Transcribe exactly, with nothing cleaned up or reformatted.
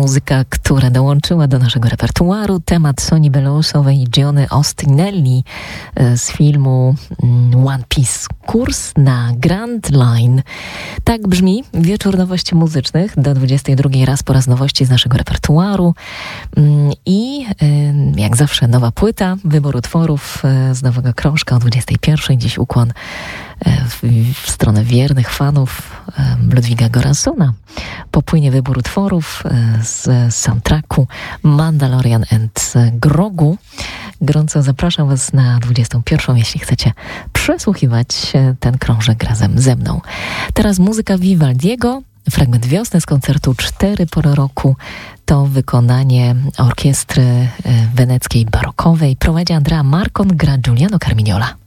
muzyka, która dołączyła do naszego repertuaru. Temat Soni Belosowej i Giony Ostinelli z filmu One Piece. Kurs na Grand Line. Tak brzmi wieczór nowości muzycznych. Do dwudziestej drugiej raz po raz nowości z naszego repertuaru. I jak zawsze nowa płyta, wybór utworów z nowego krążka o dwudziestej pierwszej. Dziś ukłon w, w stronę wiernych fanów Ludwiga Göranssona. Popłynie wybór utworów z soundtracku Mandalorian and Grogu. Gorąco zapraszam Was na dwudziestą pierwszą, jeśli chcecie przesłuchiwać ten krążek razem ze mną. Teraz muzyka Vivaldiego, fragment Wiosny z koncertu Cztery pory roku. To wykonanie orkiestry weneckiej barokowej. Prowadzi Andrea Marcon, gra Giuliano Carmignola.